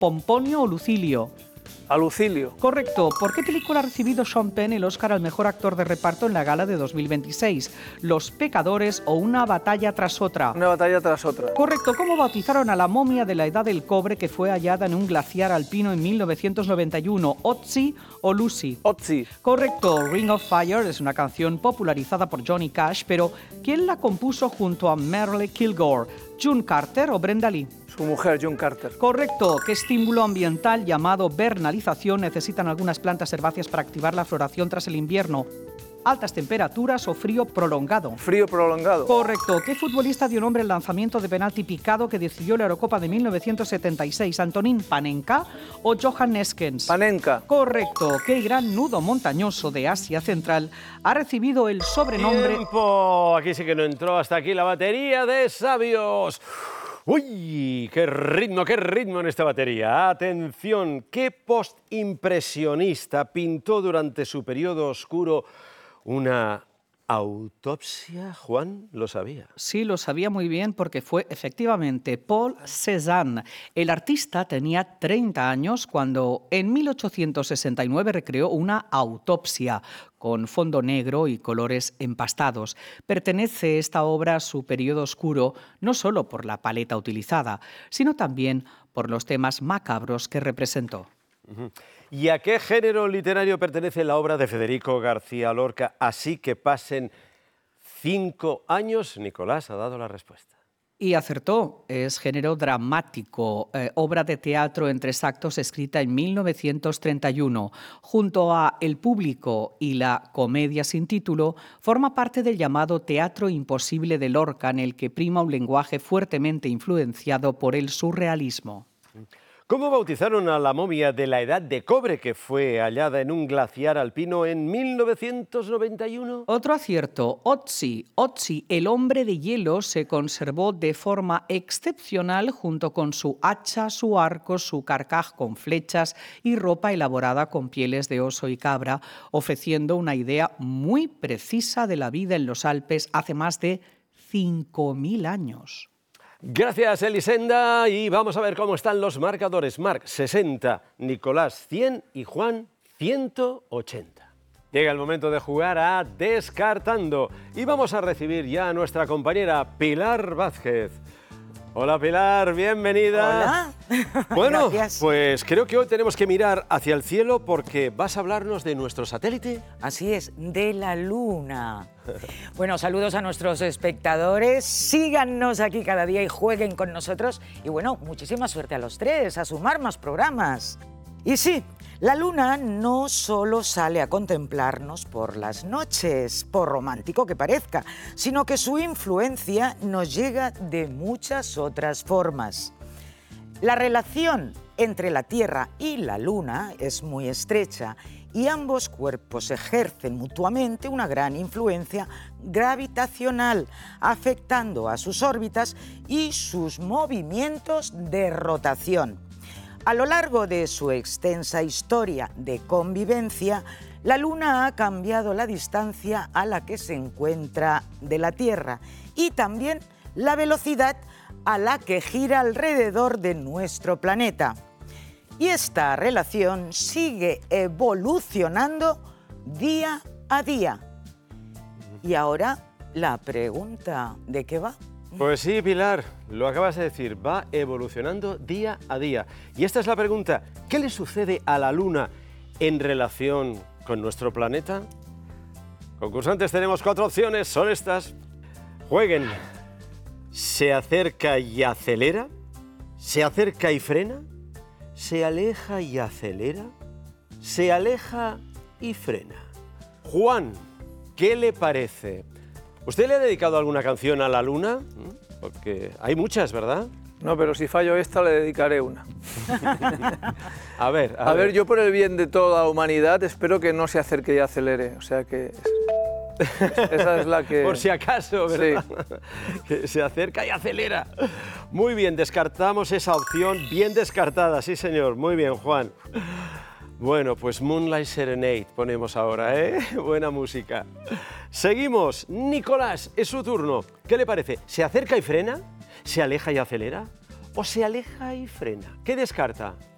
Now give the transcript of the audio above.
¿Pomponio o Lucilio? A Lucilio. Correcto. ¿Por qué película ha recibido Sean Penn el Oscar al mejor actor de reparto en la gala de 2026? ¿Los pecadores o Una batalla tras otra? Una batalla tras otra. Correcto. ¿Cómo bautizaron a la momia de la Edad del Cobre que fue hallada en un glaciar alpino en 1991? ¿Otzi o Lucy? Otzi. Correcto. Ring of Fire es una canción popularizada por Johnny Cash, pero ¿quién la compuso junto a Merle Kilgore? ¿June Carter o Brenda Lee? Su mujer, June Carter. Correcto. ¿Qué estímulo ambiental llamado vernalización necesitan algunas plantas herbáceas para activar la floración tras el invierno? ¿Altas temperaturas o frío prolongado? Frío prolongado. Correcto. ¿Qué futbolista dio nombre al lanzamiento de penalti picado que decidió la Eurocopa de 1976? ¿Antonín Panenka o Johan Neskens? Panenka. Correcto. ¿Qué gran nudo montañoso de Asia Central ha recibido el sobrenombre... ¡Tiempo! Aquí sí que no entró. Hasta aquí la batería de sabios. ¡Uy! ¡Qué ritmo en esta batería! ¡Atención! ¿Qué postimpresionista pintó durante su periodo oscuro una autopsia? Juan, ¿lo sabía? Sí, lo sabía muy bien porque fue efectivamente Paul Cézanne. El artista tenía 30 años cuando en 1869 recreó una autopsia con fondo negro y colores empastados. Pertenece esta obra a su periodo oscuro no solo por la paleta utilizada, sino también por los temas macabros que representó. ¿Y a qué género literario pertenece la obra de Federico García Lorca? Así que pasen 5 años. Nicolás ha dado la respuesta. Y acertó, es género dramático, obra de teatro en 3 actos escrita en 1931. Junto a El público y la comedia sin título, forma parte del llamado teatro imposible de Lorca, en el que prima un lenguaje fuertemente influenciado por el surrealismo. ¿Cómo bautizaron a la momia de la Edad de Cobre que fue hallada en un glaciar alpino en 1991? Otro acierto, Otzi. Otzi, el hombre de hielo, se conservó de forma excepcional junto con su hacha, su arco, su carcaj con flechas y ropa elaborada con pieles de oso y cabra, ofreciendo una idea muy precisa de la vida en los Alpes hace más de 5.000 años. Gracias, Elisenda, y vamos a ver cómo están los marcadores. Marc, 60, Nicolás, 100 y Juan, 180. Llega el momento de jugar a Descartando y vamos a recibir ya a nuestra compañera Pilar Vázquez. Hola Pilar, bienvenida. Hola. Bueno, Gracias. Pues creo que hoy tenemos que mirar hacia el cielo porque vas a hablarnos de nuestro satélite. Así es, de la Luna. Bueno, saludos a nuestros espectadores, síganos aquí cada día y jueguen con nosotros. Y bueno, muchísima suerte a los 3, a sumar más programas. Y sí, la Luna no solo sale a contemplarnos por las noches, por romántico que parezca, sino que su influencia nos llega de muchas otras formas. La relación entre la Tierra y la Luna es muy estrecha y ambos cuerpos ejercen mutuamente una gran influencia gravitacional, afectando a sus órbitas y sus movimientos de rotación. A lo largo de su extensa historia de convivencia, la Luna ha cambiado la distancia a la que se encuentra de la Tierra y también la velocidad a la que gira alrededor de nuestro planeta. Y esta relación sigue evolucionando día a día. Y ahora la pregunta, ¿de qué va? Pues sí, Pilar, lo acabas de decir, va evolucionando día a día. Y esta es la pregunta, ¿qué le sucede a la Luna en relación con nuestro planeta? Concursantes, tenemos 4 opciones, son estas. Jueguen. ¿Se acerca y acelera? ¿Se acerca y frena? ¿Se aleja y acelera? ¿Se aleja y frena? Juan, ¿qué le parece? ¿Usted le ha dedicado alguna canción a la Luna? Porque hay muchas, ¿verdad? No, pero si fallo esta le dedicaré una. A ver. A ver, yo por el bien de toda la humanidad espero que no se acerque y acelere. O sea que esa es la que... Por si acaso, ¿verdad? Sí. Que se acerca y acelera. Muy bien, descartamos esa opción, bien descartada, sí señor. Muy bien, Juan. Bueno, pues Moonlight Serenade ponemos ahora, ¿eh? Buena música. Seguimos. Nicolás, es su turno. ¿Qué le parece? ¿Se acerca y frena? ¿Se aleja y acelera? ¿O se aleja y frena? ¿Qué descarta?